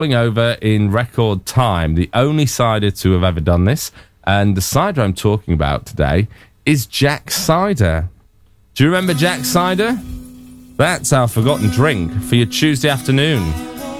over in record time. The only cider to have ever done this. And the cider I'm talking about today is Jack Cider. Do you remember Jack Cider? That's our forgotten drink for your Tuesday afternoon.